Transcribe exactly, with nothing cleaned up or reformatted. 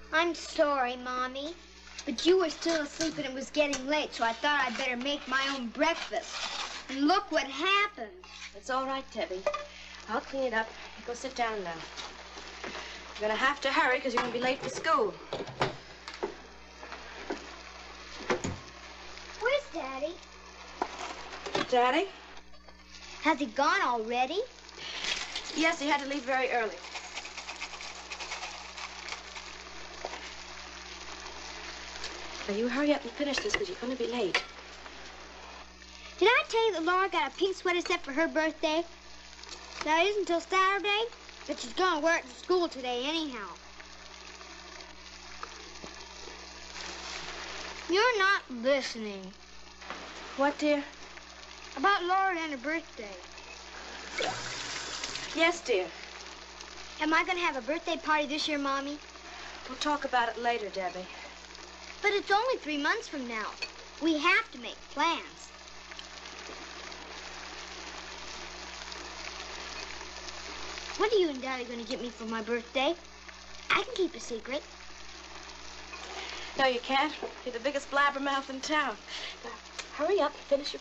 I'm sorry, Mommy. But you were still asleep and it was getting late, so I thought I'd better make my own breakfast. And look what happened. It's all right, Debbie. I'll clean it up. You go sit down now. You're gonna have to hurry because you're gonna be late for school. Where's Daddy? Daddy? Has he gone already? Yes, he had to leave very early. Now, you hurry up and finish this because you're going to be late. Did I tell you that Laura got a pink sweater set for her birthday? Now, it isn't until Saturday, but she's going to wear it to school today anyhow. You're not listening. What, dear? About Laura and her birthday. Yes, dear. Am I going to have a birthday party this year, Mommy? We'll talk about it later, Debbie. But it's only three months from now. We have to make plans. What are you and Daddy going to get me for my birthday? I can keep a secret. No, you can't. You're the biggest blabbermouth in town. Now, hurry up and finish your